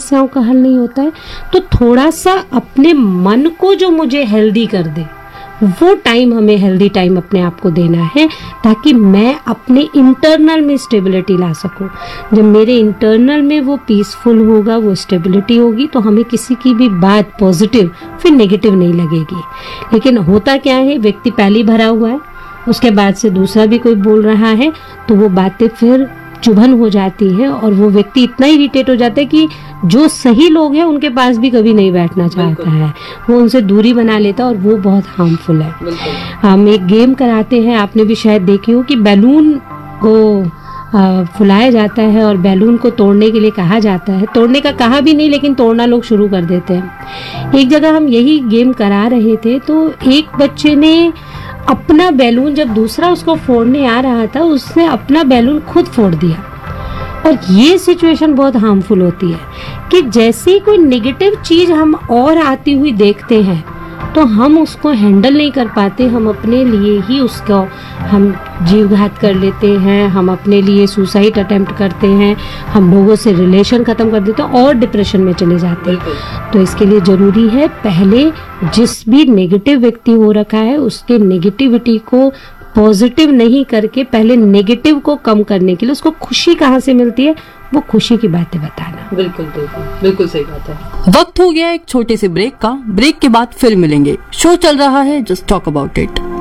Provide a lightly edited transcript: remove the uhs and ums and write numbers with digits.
समस्याओं का हल नहीं होता है, तो थोड़ा सा अपने मन को जो मुझे हेल्दी कर दे, वो टाइम, हमें हेल्दी टाइम अपने आप को देना है, ताकि मैं अपने इंटरनल में स्टेबिलिटी ला सकूं। जब मेरे इंटरनल में वो पीसफुल होगा, वो स्टेबिलिटी होगी, तो हमें किसी की भी बात पॉजिटिव फिर नेगेटिव नहीं लगेगी। लेकिन होता क्या है, व्यक्ति पहले भरा हुआ है, उसके बाद से दूसरा भी कोई बोल रहा है, तो वो बातें फिर चुभन हो जाती है और वो व्यक्ति इतना इरिटेट हो जाता है कि जो सही लोग हैं उनके पास भी कभी नहीं बैठना चाहता है, वो उनसे दूरी बना लेता है, और वो बहुत हार्मफुल है। हम एक गेम कराते हैं, आपने भी शायद देखी हो, कि बैलून को फुलाया जाता है और बैलून को तोड़ने के लिए कहा जाता है। तोड़ने का कहा भी नहीं, लेकिन तोड़ना लोग शुरू कर देते हैं। एक जगह हम यही गेम करा रहे थे, तो एक बच्चे ने अपना बैलून, जब दूसरा उसको फोड़ने आ रहा था, उसने अपना बैलून खुद फोड़ दिया। और ये सिचुएशन बहुत हार्मफुल होती है कि जैसे ही कोई नेगेटिव चीज हम और आती हुई देखते हैं, तो हम उसको हैंडल नहीं कर पाते, हम अपने लिए ही उसको हम जीवघात कर लेते हैं, हम अपने लिए सुसाइड अटेम्प्ट करते हैं, हम लोगों से रिलेशन खत्म कर देते हैं और डिप्रेशन में चले जाते हैं। तो इसके लिए जरूरी है, पहले जिस भी नेगेटिव व्यक्ति हो रखा है उसके नेगेटिविटी को पॉजिटिव नहीं करके, पहले नेगेटिव को कम करने के लिए उसको खुशी कहाँ से मिलती है, वो खुशी की बातें बताना। बिल्कुल बिल्कुल बिल्कुल सही बात है। वक्त हो गया एक छोटे से ब्रेक का। ब्रेक के बाद फिर मिलेंगे। शो चल रहा है जस्ट टॉक अबाउट इट।